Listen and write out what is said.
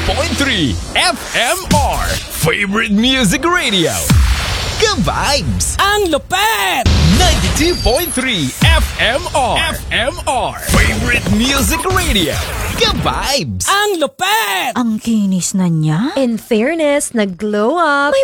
FMR Favorite Music Radio. Ka-vibes! Ang lupet! 92.3 FMR Favorite Music Radio. Ka-vibes! Ang lupet! Ang kinis na niya. In fairness, nag-glow up. May